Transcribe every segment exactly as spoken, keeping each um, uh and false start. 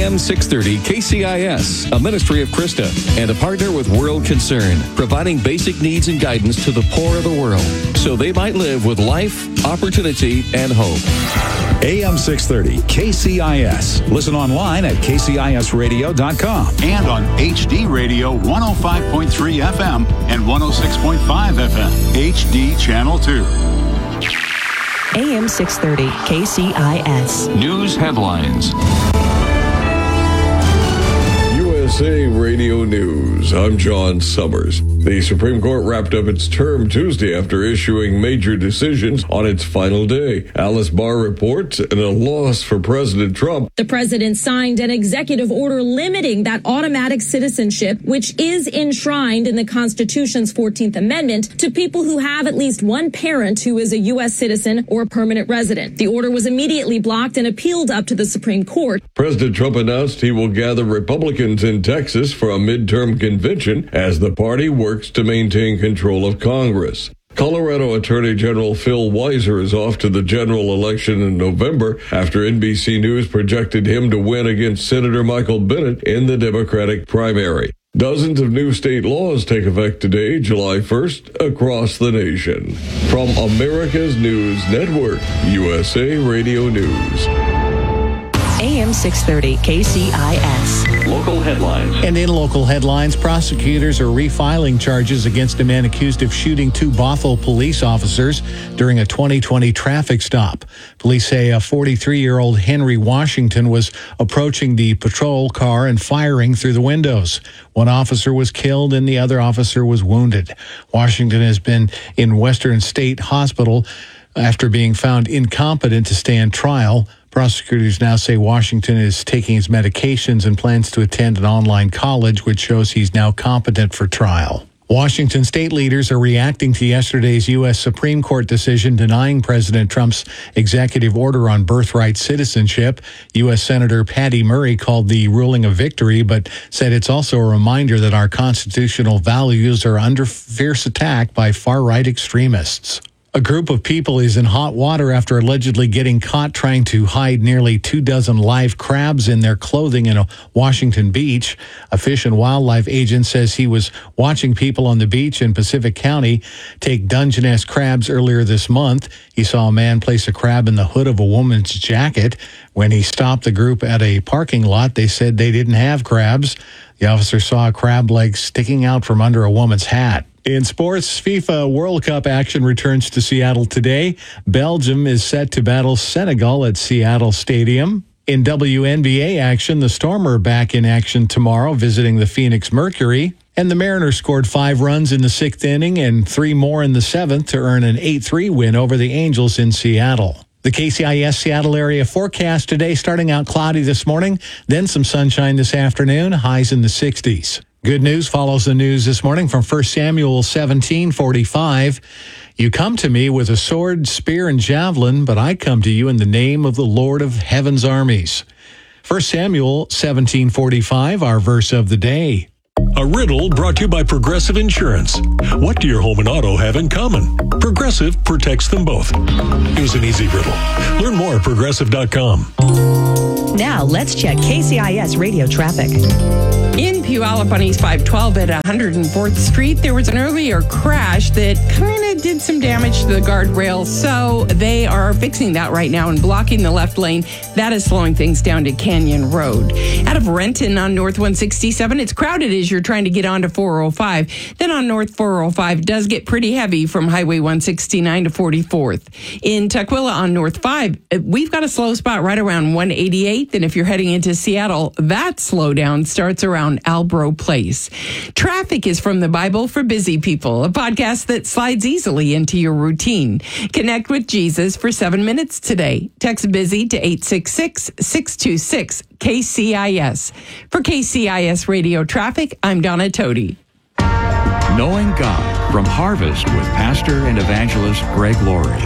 M six thirty K C I S, a ministry of Krista, and a partner with World Concern, providing basic needs and guidance to the poor of the world, so they might live with life, opportunity, and hope. A M six thirty K C I S. Listen online at k c i s radio dot com and on H D Radio one oh five point three F M and one oh six point five F M, H D Channel two. A M six thirty K C I S. News headlines. U S A Radio News. I'm John Summers. The Supreme Court wrapped up its term Tuesday after issuing major decisions on its final day. Alice Barr reports, and a loss for President Trump. The president signed an executive order limiting that automatic citizenship, which is enshrined in the Constitution's fourteenth Amendment, to people who have at least one parent who is a U S citizen or permanent resident. The order was immediately blocked and appealed up to the Supreme Court. President Trump announced he will gather Republicans in Texas for a midterm convention as the party works to maintain control of Congress. Colorado Attorney General Phil Weiser is off to the general election in November after N B C News projected him to win against Senator Michael Bennet in the Democratic primary. Dozens of new state laws take effect today, July first, across the nation. From America's News Network, U S A Radio News. A M six thirty K C I S. Local headlines. And in local headlines, prosecutors are refiling charges against a man accused of shooting two Bothell police officers during a twenty twenty traffic stop. Police say a forty-three-year-old Henry Washington was approaching the patrol car and firing through the windows. One officer was killed and the other officer was wounded. Washington has been in Western State Hospital after being found incompetent to stand trial. Prosecutors now say Washington is taking his medications and plans to attend an online college, which shows he's now competent for trial. Washington state leaders are reacting to yesterday's U S Supreme Court decision denying President Trump's executive order on birthright citizenship. U S Senator Patty Murray called the ruling a victory, but said it's also a reminder that our constitutional values are under fierce attack by far-right extremists. A group of people is in hot water after allegedly getting caught trying to hide nearly two dozen live crabs in their clothing in a Washington beach. A Fish and Wildlife agent says he was watching people on the beach in Pacific County take Dungeness crabs earlier this month. He saw a man place a crab in the hood of a woman's jacket. When he stopped the group at a parking lot, they said they didn't have crabs. The officer saw a crab leg sticking out from under a woman's hat. In sports, FIFA World Cup action returns to Seattle today. Belgium is set to battle Senegal at Seattle Stadium. In W N B A action, the Storm are back in action tomorrow, visiting the Phoenix Mercury. And the Mariners scored five runs in the sixth inning and three more in the seventh to earn an eight three win over the Angels in Seattle. The K C I S Seattle area forecast today, starting out cloudy this morning, then some sunshine this afternoon, highs in the sixties. Good news follows the news this morning from First Samuel seventeen forty-five. You come to me with a sword, spear, and javelin, but I come to you in the name of the Lord of heaven's armies. First Samuel seventeen forty-five, our verse of the day. A riddle brought to you by Progressive Insurance. What do your home and auto have in common? Progressive protects them both. Here's an easy riddle. Learn more at progressive dot com. Now let's check K C I S radio traffic. In Puyallup on East five twelve at one hundred fourth Street, there was an earlier crash that kind of did some damage to the guardrail, so they are fixing that right now and blocking the left lane. That is slowing things down to Canyon Road. Out of Renton on North one sixty-seven, it's crowded as you're trying to get onto four oh five. Then on North four oh five does get pretty heavy from Highway one sixty-nine to forty-fourth. In Tukwila on North five, we've got a slow spot right around one eighty-eighth, and if you're heading into Seattle, that slowdown starts around Albro Place. Traffic is from the Bible for Busy People, a podcast that slides easily into your routine. Connect with Jesus for seven minutes today. Text BUSY to eight six six, six two six, K C I S. For K C I S Radio Traffic, I'm Donna Toti. Knowing God from Harvest with Pastor and Evangelist Greg Laurie.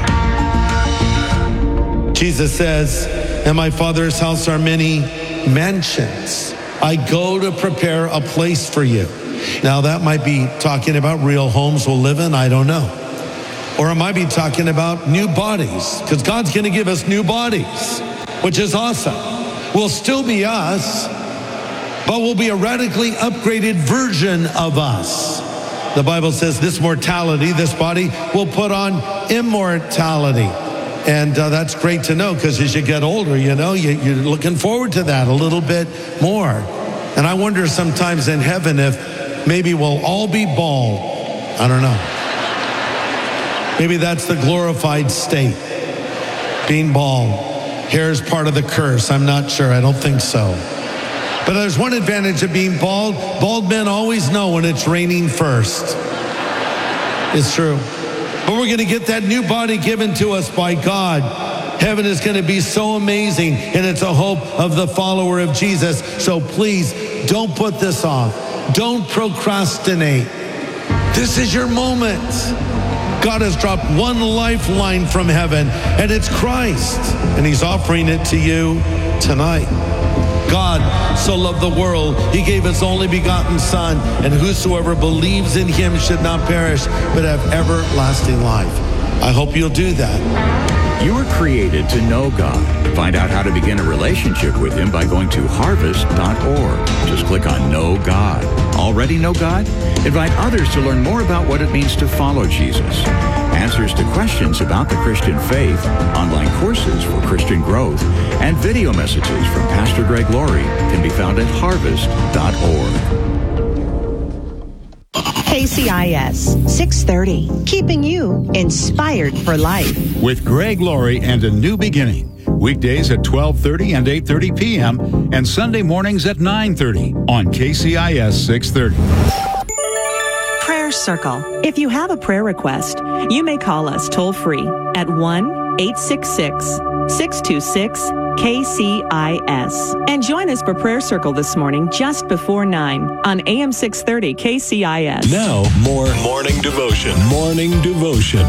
Jesus says, in my Father's house are many mansions. I go to prepare a place for you. Now that might be talking about real homes we'll live in, I don't know. Or it might be talking about new bodies, because God's going to give us new bodies, which is awesome. We'll still be us, but we'll be a radically upgraded version of us. The Bible says this mortality, this body, will put on immortality. And uh, that's great to know, because as you get older, you know, you, you're looking forward to that a little bit more. And I wonder sometimes in heaven if maybe we'll all be bald. I don't know. Maybe that's the glorified state, being bald. Hair is part of the curse. I'm not sure. I don't think so. But there's one advantage of being bald. Bald men always know when it's raining first. It's true. But we're going to get that new body given to us by God. Heaven is going to be so amazing, and it's a hope of the follower of Jesus. So please, don't put this off. Don't procrastinate. This is your moment. God has dropped one lifeline from heaven, and it's Christ. And he's offering it to you tonight. God so loved the world, he gave his only begotten Son, and whosoever believes in him should not perish, but have everlasting life. I hope you'll do that. You were created to know God. Find out how to begin a relationship with him by going to harvest dot org. Just click on Know God. Already know God? Invite others to learn more about what it means to follow Jesus. Answers to questions about the Christian faith, online courses for Christian growth, and video messages from Pastor Greg Laurie can be found at harvest dot org. K C I S six thirty, keeping you inspired for life. With Greg Laurie and A New Beginning. Weekdays at twelve thirty and eight thirty p.m. and Sunday mornings at nine thirty on K C I S six thirty. Prayer Circle. If you have a prayer request, you may call us toll free at one eight six six, six two six, K C I S. And join us for Prayer Circle this morning just before nine on A M six thirty K C I S. Now, more Morning Devotion. Morning Devotion